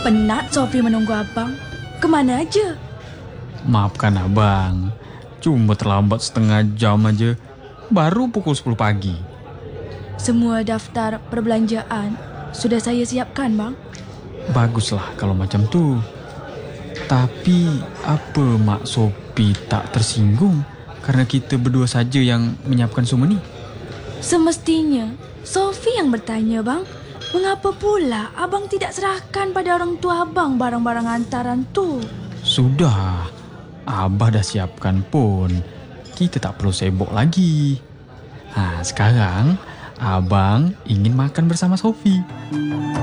Penat Sofi menunggu abang. Kemana aja? Maafkan abang, cuma terlambat setengah jam aja. Baru pukul 10 pagi. Semua daftar perbelanjaan sudah saya siapkan, bang. Baguslah kalau macam tu. Tapi apa Mak Sophie tak tersinggung karena kita berdua saja yang menyiapkan semua ni? Semestinya Sofi yang bertanya, bang. Mengapa pula abang tidak serahkan pada orang tua abang barang-barang hantaran tu? Sudah, Abah dah siapkan pun. Kita tak perlu sibuk lagi. Sekarang Abang ingin makan bersama Sophie.